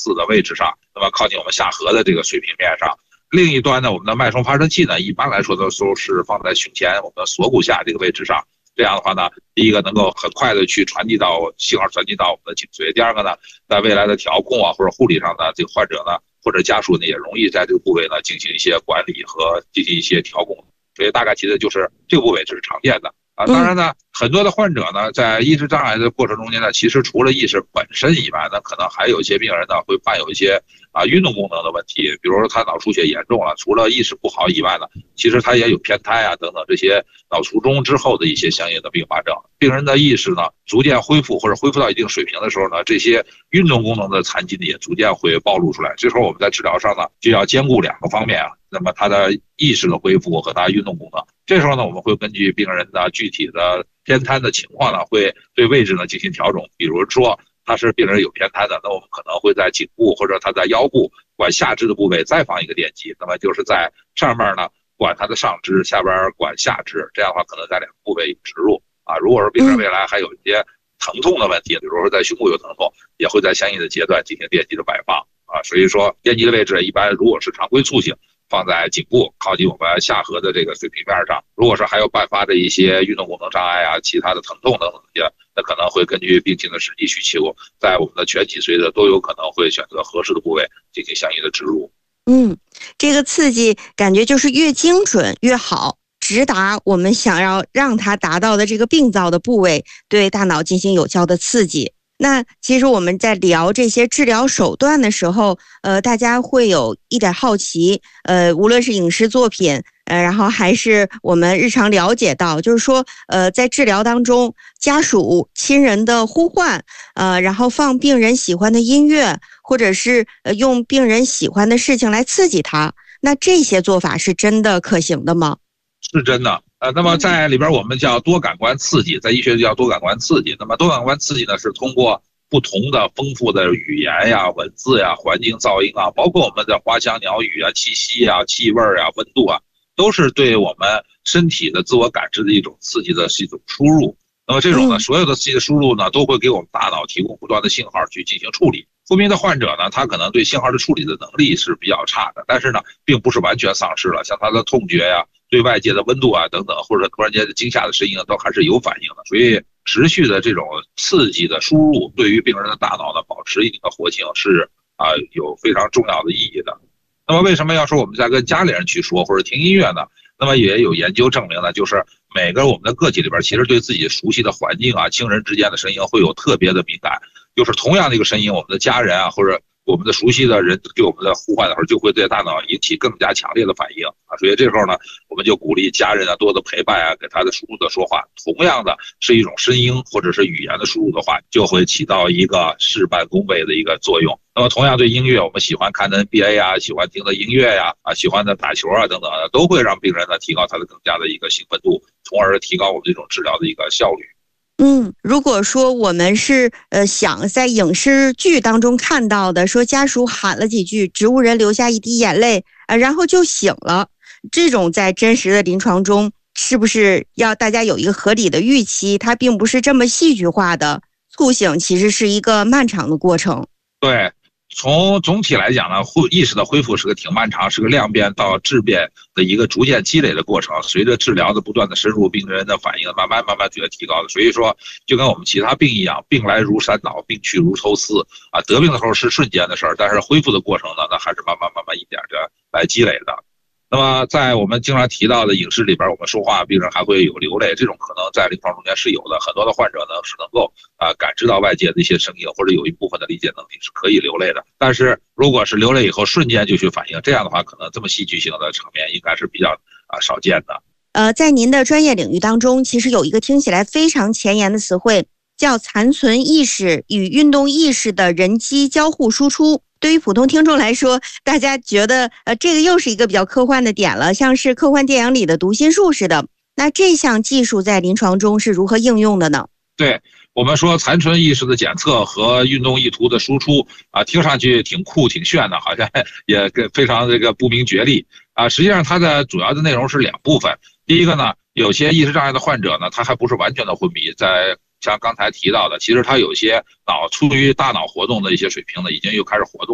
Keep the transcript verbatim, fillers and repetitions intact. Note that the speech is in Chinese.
四的位置上，那么靠近我们下颌的这个水平面上。另一端呢，我们的脉冲发射器呢，一般来说都是放在胸前我们的锁骨下这个位置上。这样的话呢，第一个能够很快的去传递到信号传递到我们的颈椎，第二个呢，在未来的调控啊或者护理上呢，这个患者呢或者家属呢也容易在这个部位呢进行一些管理和进行一些调控。所以大概提的就是这个部位这是常见的啊。当然呢，很多的患者呢在意识障碍的过程中间呢，其实除了意识本身以外呢，可能还有一些病人呢会伴有一些啊运动功能的问题，比如说他脑出血严重了，除了意识不好以外呢，其实他也有偏瘫啊等等这些脑卒中之后的一些相应的并发症。病人的意识呢逐渐恢复或者恢复到一定水平的时候呢，这些运动功能的残疾呢也逐渐会暴露出来。这时候我们在治疗上呢就要兼顾两个方面啊，那么他的意识的恢复和他运动功能。这时候呢，我们会根据病人的具体的偏瘫的情况呢，会对位置呢进行调整。比如说他是病人有偏瘫的，那我们可能会在颈部或者他在腰部管下肢的部位再放一个电极，那么就是在上面呢管他的上肢，下边管下肢，这样的话可能在两个部位植入啊。如果说病人未来还有一些疼痛的问题，比如说在胸部有疼痛，也会在相应的阶段进行电极的摆放啊。所以说电极的位置一般如果是常规促性，放在颈部靠近我们下颌的这个水平面上。如果是还有伴发的一些运动功能障碍啊、其他的疼痛等等这些，那可能会根据病情的实际需求，在我们的全脊髓的都有可能会选择合适的部位进行相应的植入。 嗯，这个刺激感觉就是越精准越好，直达我们想要让它达到的这个病灶的部位，对大脑进行有效的刺激。那其实我们在聊这些治疗手段的时候，呃，大家会有一点好奇，呃，无论是影视作品，呃，然后还是我们日常了解到，就是说，呃，在治疗当中，家属、亲人的呼唤，呃，然后放病人喜欢的音乐，或者是呃用病人喜欢的事情来刺激他，那这些做法是真的可行的吗？ 是真的。呃，那么在里边我们叫多感官刺激，在医学叫多感官刺激。那么多感官刺激呢，是通过不同的丰富的语言呀、文字呀、环境噪音啊，包括我们的花香鸟语啊、气息啊、气味啊、温度啊，都是对我们身体的自我感知的一种刺激的是一种输入。那么这种呢，所有的刺激的输入呢，都会给我们大脑提供不断的信号去进行处理。昏迷的患者呢，他可能对信号的处理的能力是比较差的，但是呢，并不是完全丧失了，像他的痛觉呀、对外界的温度啊等等，或者突然间的惊吓的声音都还是有反应的。所以持续的这种刺激的输入，对于病人的大脑呢，保持一定的活性是啊、呃、有非常重要的意义的。那么为什么要说我们在跟家里人去说或者听音乐呢？那么也有研究证明呢，就是每个我们的个体里边，其实对自己熟悉的环境啊、亲人之间的声音会有特别的敏感。就是同样的一个声音，我们的家人啊，或者我们的熟悉的人给我们的呼唤的时候，就会对大脑引起更加强烈的反应啊。所以这时候呢，我们就鼓励家人啊多的陪伴啊，给他的输入的说话。同样的是一种声音或者是语言的输入的话，就会起到一个事半功倍的一个作用。那么同样对音乐，我们喜欢看的 N B A 啊，喜欢听的音乐呀、啊，啊喜欢的打球啊等等，都会让病人呢提高他的更加的一个兴奋度，从而提高我们这种治疗的一个效率。 嗯，如果说我们是呃想在影视剧当中看到的，说家属喊了几句，植物人流下一滴眼泪，呃，然后就醒了，这种在真实的临床中，是不是要大家有一个合理的预期？它并不是这么戏剧化的，促醒其实是一个漫长的过程。 对。从总体来讲呢，意识的恢复是个挺漫长，是个量变到质变的一个逐渐积累的过程。随着治疗的不断的深入，病人的反应慢慢慢慢觉得提高的。所以说，就跟我们其他病一样，病来如山倒，病去如抽丝啊。得病的时候是瞬间的事儿，但是恢复的过程呢，那还是慢慢慢慢一点点来积累的。那么在我们经常提到的影视里边，我们说话病人还会有流泪，这种可能在临床中间是有的。很多的患者呢是能够啊、呃、感知到外界的一些声音，或者有一部分的理解能力是可以流泪的。但是如果是流泪以后瞬间就去反应，这样的话可能这么戏剧性的场面应该是比较啊、呃、少见的。 呃，在您的专业领域当中，其实有一个听起来非常前沿的词汇，叫残存意识与运动意识的人机交互输出。对于普通听众来说，大家觉得呃这个又是一个比较科幻的点了，像是科幻电影里的读心术似的。那这项技术在临床中是如何应用的呢？ 对，我们说残存意识的检测和运动意图的输出啊，听上去挺酷挺炫的，好像也非常这个不明觉厉啊。实际上它的主要的内容是两部分。第一个呢，有些意识障碍的患者呢，他还不是完全的昏迷，在像刚才提到的，其实他有些脑出于大脑活动的一些水平呢，已经又开始活动。